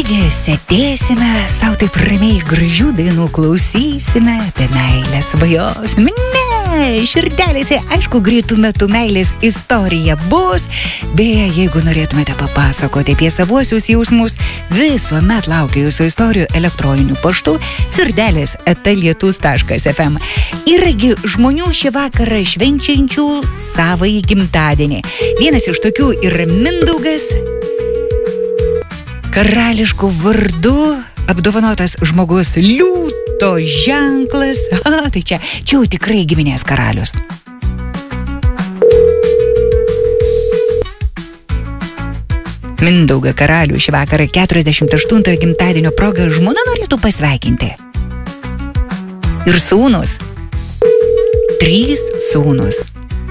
Taigi sėdėsime, savo taip ramiai gražių dainų klausysime, apie meilę svajosime. Ne, širdelėse, aišku, greitų metų meilės istorija bus. Beje, jeigu norėtumėte papasakoti apie savuosius jausmus, visuomet laukiu jūsų istorijų elektroniniu paštu sirdelės@lietus.fm. Yragi žmonių šį vakarą švenčiančių savąjį gimtadienį. Vienas iš tokių yra Mindaugas, karališkų vardų apdovanotas žmogus, liūto ženklas. Tai čia jau tikrai giminės karalius. Mindaugą karalių šį vakarą 48 gimtadienio proga žmona norėtų pasveikinti. Ir sūnus. 3 sūnus.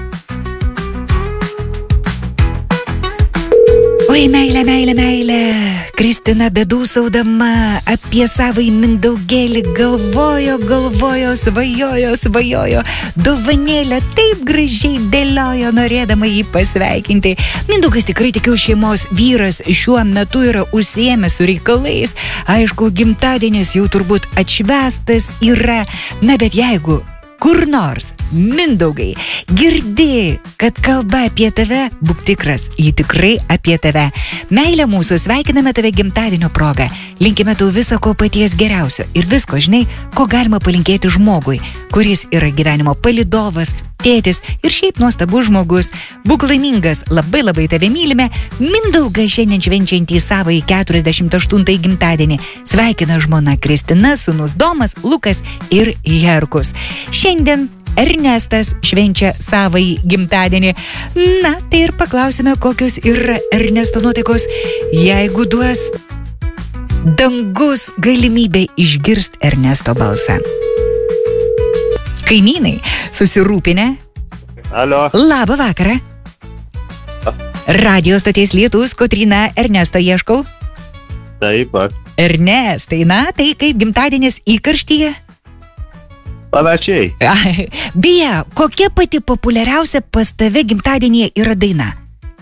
Oi, meilė, meilė, meilė. Kristina bedūsaudama apie savai Mindaugėlį galvojo, svajojo. Dovanėlę taip gražiai dėliojo, norėdama jį pasveikinti. Mindaugas tikrai tikiu šeimos vyras, šiuo metu yra užsiėmęs su reikalais. Aišku, gimtadienis jau turbūt atšvęstas yra. Na, bet jeigu kur nors, Mindaugai, girdi, kad kalba apie tave, būk tikras, ji tikrai apie tave. Meilė mūsų, sveikiname tave gimtadienio progą. Linkime tau viso ko paties geriausio ir visko, žinai, ko galima palinkėti žmogui, kuris yra gyvenimo palydovas, tėtis ir šiaip nuostabus žmogus. Būk laimingas, labai labai tave mylime. Mindaugą šiandien švenčiantį savąjį 48 gimtadienį sveikina žmona Kristina, sūnus Domas, Lukas ir Herkus. Šiandien Ernestas švenčia savąjį gimtadienį. Na, tai ir paklausime, kokios yra Ernesto nuotaikos, jeigu duos dangus galimybę išgirsti Ernesto balsą. Kaimynai susirūpinę. Alio. Labą vakarą. Radio stoties Lietus, Kotryna, Ernesto ieškau. Taip. Ernestai, na, tai kaip gimtadienis įkarštyje? Panašiai. Beje, kokia pati populiariausia pas tave gimtadienyje yra daina?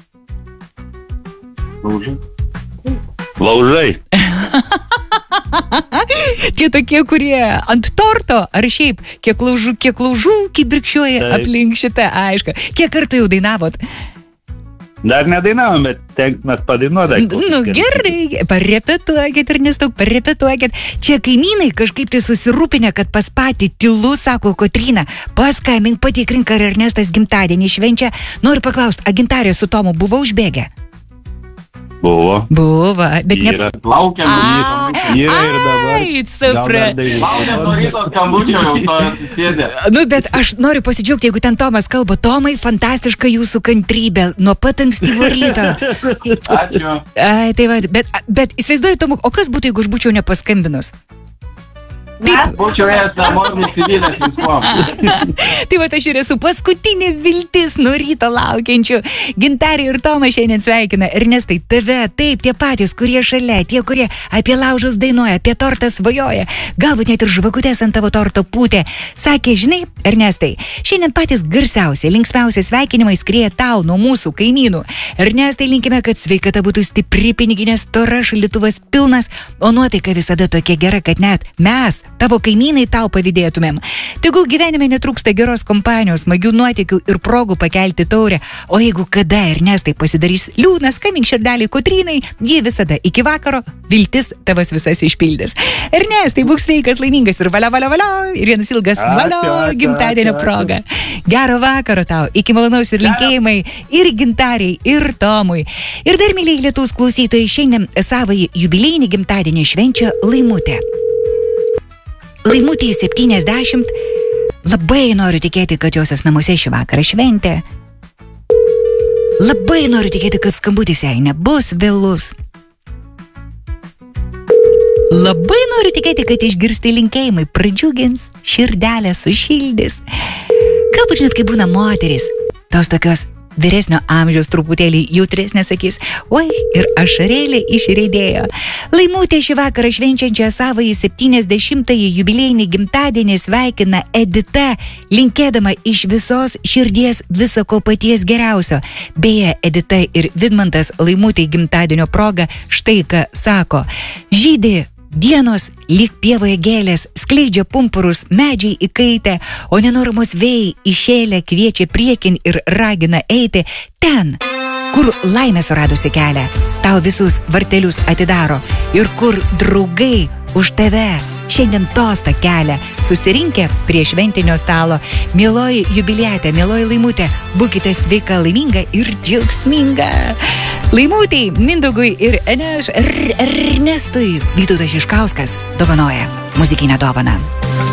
Laužai. Tie tokie, kurie ant torto, ar šiaip, kiek laužų, kibirkščiuoja aplink šitą, aišku. Kiek kartų jau dainavot? Dar nedainavom, bet tenkmės padainuoti. Nu gerai, parepetuokit ir nestauk, parepetuokit. Čia kaimynai kažkaip tai susirūpinę, kad pas patį tylu, sako Kotryna, paskambink, patikrink, ar Ernestas gimtadienį švenčia. Noriu paklausti, a Gintarė su Tomu buvo užbėgę? Buvo, bet ne... Laukiam ryto, ir dabar. Ai, supra. Laukiam ryto skambučio, jau to atsisėdė. Nu, bet aš noriu pasidžiaugti, jeigu ten Tomas kalba. Tomai, fantastiška jūsų kantrybė, nuo pat ankstyvo ryto. Ačiū. Ai, tai va, bet įsivaizduoju, Tomu, o kas būtų, jeigu aš būčiau nepaskambinus? Taip. Būčiau ėjęs namo nusivylęs viskuom. Tai va, aš ir esu paskutinė viltis nuo ryto laukiančių. Gintarė ir Tomas šiandien sveikina. Ernestai, tave, taip, tie patys, kurie šalia, tie, kurie apie laužus dainuoja, apie tortą svajoja, galbūt net ir žvakutės ant tavo torto pūtė. Sakė, žinai, Ernestai, šiandien patys garsiausi, linksmiausi sveikinimai skrieja tau nuo mūsų kaimynų. Ernestai, linkime, kad sveikata būtų stipri, piniginė stora, šaldytuvas pilnas, o nuotaika visada tokia gera, kad net mes, tavo kaimynai, tau pavydėtumėm. Tegul gyvenime netrūksta geros kompanijos, smagių nuotykių ir progų pakelti taurę. O jeigu kada Ernestai pasidarys liūdnas, skambink širdeliai Kotrynai, ji visada iki vakaro viltis tavas visas išpildys. Ernestai, būk sveikas, laimingas ir valio, ir vienas ilgas valio gimtadienio proga. Gero vakaro tau, iki malonaus ir linkėjimai ir Gintariai, ir Tomui. Ir dar, mėlyje Lietuvos klausytojai, šiandien savąjį jubiliejinį gimtadienį švenčia Laimutė. Laimutė 70, labai noriu tikėti, kad josios namuose šį vakarą šventė. Labai noriu tikėti, kad skambutis jai nebus vėlus. Labai noriu tikėti, kad išgirsti linkėjimai pradžiugins, širdelę sušildys. Galbūt net kai būna moteris, tos tokios vyresnio amžiaus truputėlį jautresnė sakys, oi, ir ašarėlė išreidėjo. Laimutė šį vakarą švenčiančią savąjį 70-ąjį jubiliejinį gimtadienį sveikina Edita, linkėdama iš visos širdies viso ko paties geriausio. Beje, Edita ir Vidmantas Laimutė gimtadienio proga štai ką sako. Žydi dienos lyg pievoje gėlės, skleidžia pumpurus, medžiai įkaitę, o nenormos vėjai išėlę kviečia priekin ir ragina eiti ten, kur laimė suradusi kelią, tau visus vartelius atidaro ir kur draugai už tave šiandien tostą kelia, susirinkę prie šventinio stalo. Mieloji jubiliatė, mieloji Laimutė, būkite sveika, laiminga ir džiaugsminga. Laimutei, Mindaugui ir Ernestui Vytautas Šiškauskas dovanoja muzikinę dovaną.